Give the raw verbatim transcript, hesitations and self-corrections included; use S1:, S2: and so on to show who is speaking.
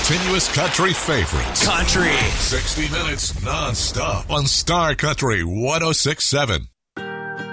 S1: continuous country favorites.
S2: Country.
S1: sixty minutes non-stop on Star Country one oh six point seven.